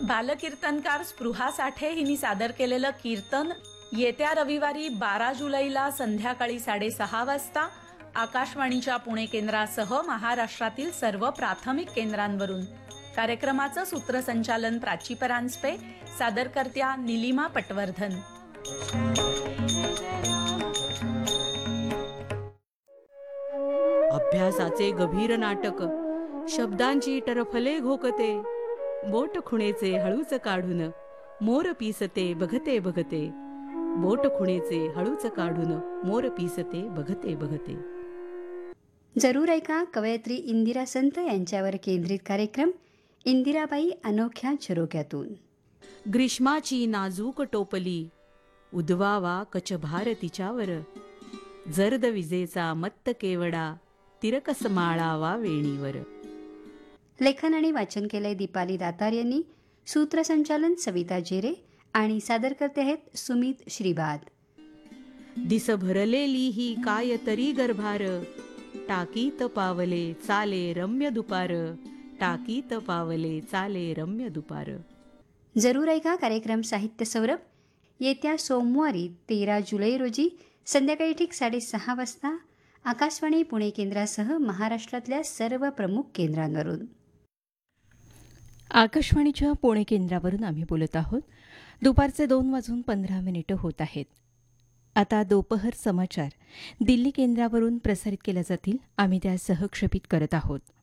बालकीर्तनकार स्पृहा साठे हिने सादर केलेलं कीर्तन येत्या रविवारी 12 जुलैला संध्याकाळी 6:30 वाजता आकाशवाणीच्या पुणे केंद्रासह महाराष्ट्रातील सर्व प्राथमिक केंद्रांवरून. कार्यक्रमाचं सूत्रसंचालन प्राची परांजपे, सादरकर्त्या निलिमा पटवर्धन. अभ्यासाचे गभीर नाटक, शब्दांची टरफले घोकते, बोट खुणेचे हळूच काढून मोर पिसते बघते बघते, बोट खुणेचे हळूच काढून मोर पिसते बघते बघते. जरूर ऐका कवयित्री इंदिरा संत यांच्यावर केंद्रित कार्यक्रम इंदिराबाई अनोख्या झरोक्यातून. ग्रीष्माची नाजूक टोपली उद्वावा कचभार तिच्यावर, जर्द विजेचा मत्त केवडा तिरकस माळावा वेणीवर. लेखन आणि वाचन केलंय दीपाली दातार यांनी. सूत्रसंचालन सविता जेरे आणि सादरकर्ते आहेत सुमित श्रीबाद. दिस भरलेली ही काय तरी गर्भार, टाकीत पावले चाले रम्य दुपार, टाकीत पावले चाले रम्य दुपार. जरूर ऐका कार्यक्रम साहित्य सौरभ येत्या सोमवारी 13 जुलै रोजी संध्याकाळी ठीक 6:30 वाजता आकाशवाणी पुणे केंद्रासह महाराष्ट्रातल्या सर्व प्रमुख केंद्रांवरून. आकाशवाणीच्या पुणे केंद्रावरून आम्ही बोलत आहोत. दुपारचे 2:15 होत आहेत. आता दोपहर समाचार दिल्ली केंद्रावरून प्रसारित केले जातील. आम्ही त्या सहक्षेपित करत आहोत.